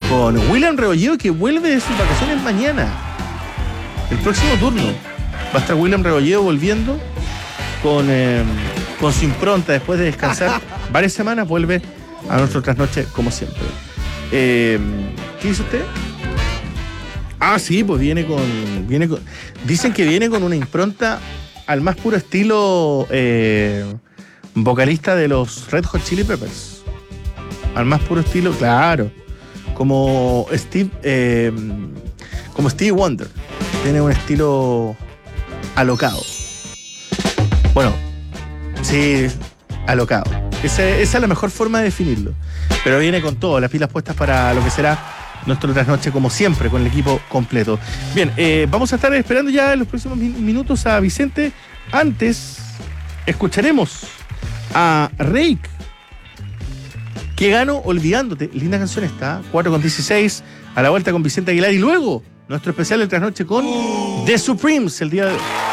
con William Rebolledo, que vuelve de sus vacaciones mañana. El próximo turno va a estar William Rebolledo volviendo con su impronta después de descansar varias semanas. Vuelve a nuestro trasnoche como siempre. ¿Qué dice usted? Ah, sí, pues viene con. Dicen que viene con una impronta al más puro estilo vocalista de los Red Hot Chili Peppers. Al más puro estilo, claro. Como Steve Wonder. Tiene un estilo alocado. Bueno, sí, alocado. Esa es la mejor forma de definirlo. Pero viene con todo, las pilas puestas para lo que será nuestro trasnoche, como siempre, con el equipo completo. Bien, vamos a estar esperando ya en los próximos minutos a Vicente. Antes, escucharemos a Reik, que ganó olvidándote. Linda canción está, 4:16, a la vuelta con Vicente Aguilar. Y luego, nuestro especial del trasnoche con The Supremes el día de hoy.